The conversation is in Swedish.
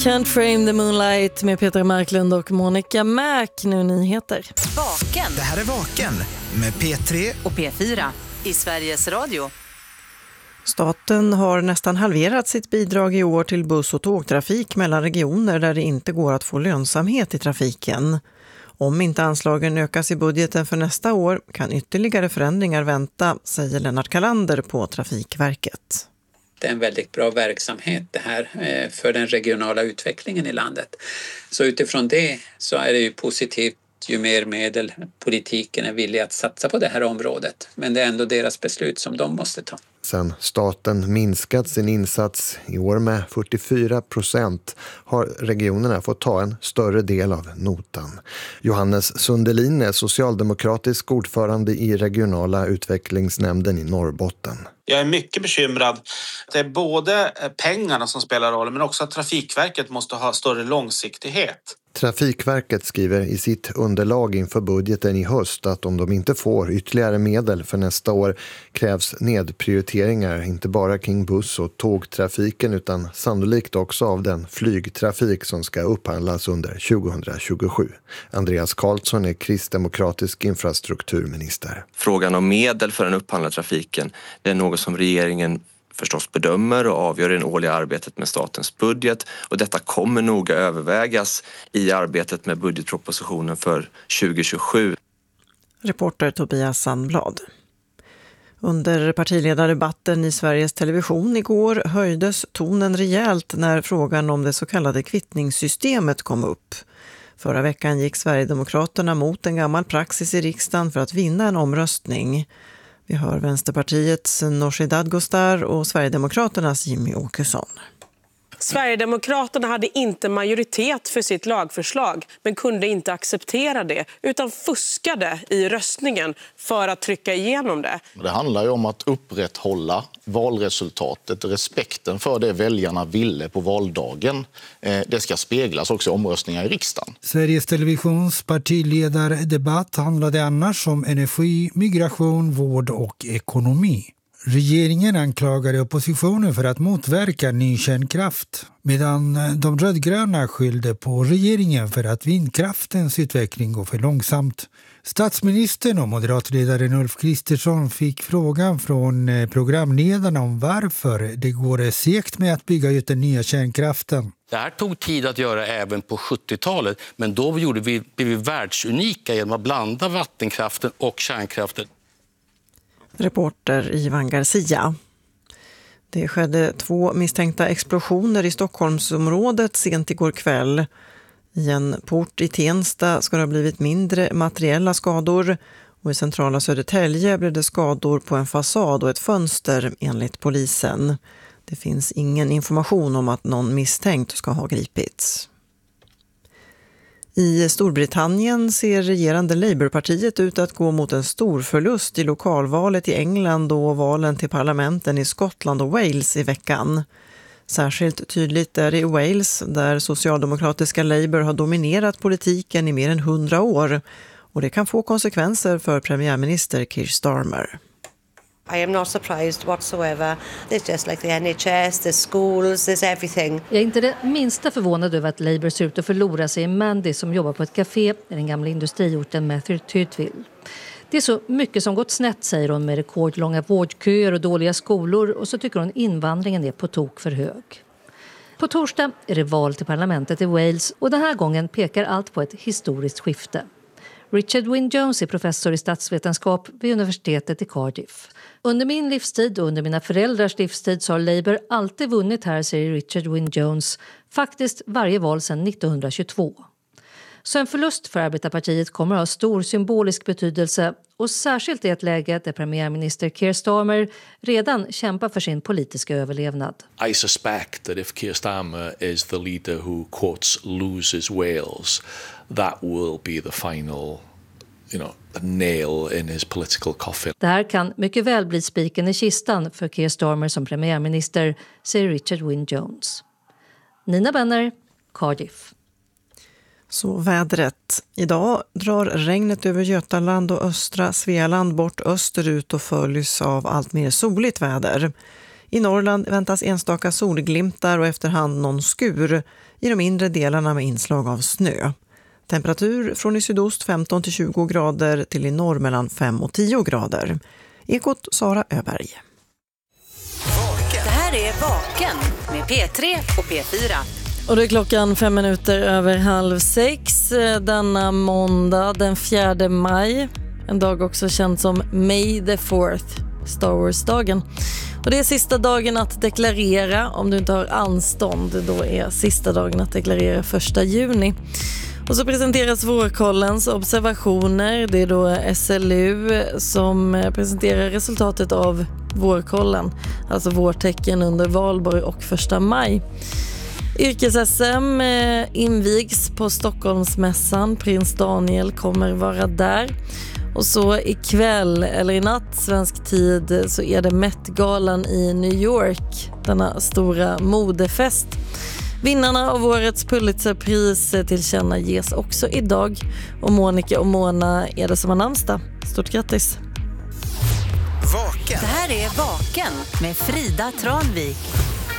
Can't Frame the Moonlight med Petra Marklund och Monica Mac. Nu nyheter. Vaken. Det här är Vaken med P3 och P4 i Sveriges Radio. Staten har nästan halverat sitt bidrag i år till buss- och tågtrafik mellan regioner där det inte går att få lönsamhet i trafiken. Om inte anslagen ökas i budgeten för nästa år kan ytterligare förändringar vänta, säger Lennart Kalander på Trafikverket. Det är en väldigt bra verksamhet det här för den regionala utvecklingen i landet. Så utifrån det så är det ju positivt ju mer medel politiken är villig att satsa på det här området. Men det är ändå deras beslut som de måste ta. Sen staten minskat sin insats i år med 44% har regionerna fått ta en större del av notan. Johannes Sundelin är socialdemokratisk ordförande i regionala utvecklingsnämnden i Norrbotten. Jag är mycket bekymrad. Det är både pengarna som spelar roll men också att Trafikverket måste ha större långsiktighet. Trafikverket skriver i sitt underlag inför budgeten i höst att om de inte får ytterligare medel för nästa år krävs nedprioriteringar inte bara kring buss- och tågtrafiken utan sannolikt också av den flygtrafik som ska upphandlas under 2027. Andreas Karlsson är kristdemokratisk infrastrukturminister. Frågan om medel för den upphandlade trafiken, det är något som regeringen förstås bedömer och avgör i det årliga arbetet med statens budget, och detta kommer noga övervägas i arbetet med budgetpropositionen för 2027. Reporter Tobias Sandblad. Under partiledardebatten i Sveriges Television igår höjdes tonen rejält när frågan om det så kallade kvittningssystemet kom upp. Förra veckan gick Sverigedemokraterna mot en gammal praxis i riksdagen för att vinna en omröstning. Vi hör Vänsterpartiets Nooshi Dadgostar och Sverigedemokraternas Jimmy Åkesson. Sverigedemokraterna hade inte majoritet för sitt lagförslag men kunde inte acceptera det utan fuskade i röstningen för att trycka igenom det. Det handlar ju om att upprätthålla valresultatet, respekten för det väljarna ville på valdagen. Det ska speglas också i omröstningar i riksdagen. Sveriges Televisions partiledardebatt handlade annars om energi, migration, vård och ekonomi. Regeringen anklagade oppositionen för att motverka ny kärnkraft, medan de rödgröna skyllde på regeringen för att vindkraftens utveckling går för långsamt. Statsministern och moderatledaren Ulf Kristersson fick frågan från programledarna om varför det går segt med att bygga ut den nya kärnkraften. Det här tog tid att göra även på 70-talet, men då blev vi världsunika genom att blanda vattenkraften och kärnkraften. Reporter Ivan Garcia. Det skedde 2 misstänkta explosioner i Stockholmsområdet sent igår kväll. I en port i Tensta ska det ha blivit mindre materiella skador och i centrala Södertälje blev det skador på en fasad och ett fönster enligt polisen. Det finns ingen information om att någon misstänkt ska ha gripits. I Storbritannien ser regerande Labourpartiet ut att gå mot en stor förlust i lokalvalet i England och valen till parlamenten i Skottland och Wales i veckan. Särskilt tydligt är det i Wales där socialdemokratiska Labour har dominerat politiken i mer än 100 år och det kan få konsekvenser för premiärminister Keir Starmer. I am not surprised whatsoever. There's just like the NHS, there's schools, there's everything. Jag är inte det minsta förvånad över att Labour ser ut att förlora sig i Mandy som jobbar på ett café i den gamla industriorten Merthyr-Tydfil. Det är så mycket som gått snett, säger hon, med rekordlånga vårdköer och dåliga skolor, och så tycker hon invandringen är på tok för hög. På torsdag är det val till parlamentet i Wales och den här gången pekar allt på ett historiskt skifte. Richard Wynne-Jones är professor i statsvetenskap vid universitetet i Cardiff. Under min livstid och under mina föräldrars livstid så har Labour alltid vunnit här, säger Richard Wynne-Jones, faktiskt varje val sedan 1922. Så en förlust för Arbetarpartiet kommer att ha stor symbolisk betydelse och särskilt i ett läge där premiärminister Keir Starmer redan kämpar för sin politiska överlevnad. I suspect that if Keir Starmer is the leader who quotes loses Wales, that will be the final, nail in his political coffin. Det här kan mycket väl bli spiken i kistan för Keir Starmer som premiärminister, säger Richard Wynne-Jones. Nina Benner, Cardiff. Så vädret. Idag drar regnet över Götaland och östra Svealand bort österut och följs av allt mer soligt väder. I Norrland väntas enstaka solglimtar och efterhand någon skur. i de inre delarna med inslag av snö. Temperatur från i sydost 15-20 grader till i norr mellan 5 och 10 grader. Ekot Sara Öberg. Det här är Vaken med P3 och P4. Och det är klockan 5 minuter över 5:30 denna måndag den 4 maj. En dag också känd som May the 4th, Star Wars-dagen. Och det är sista dagen att deklarera. Om du inte har anstånd, då är sista dagen att deklarera 1 juni. Och så presenteras vårkollens observationer. Det är då SLU som presenterar resultatet av vårkollen. Alltså vårtecken under valborg och 1 maj. Yrkes-SM invigs på Stockholmsmässan. Prins Daniel kommer vara där. Och så ikväll, eller i natt svensk tid, så är det Met-galan i New York. Denna stora modefest. Vinnarna av årets Pulitzerpris tillkänna ges också idag. Och Monica och Mona är det som har namnsdag. Stort grattis! Det här är Vaken med Frida Tranvik.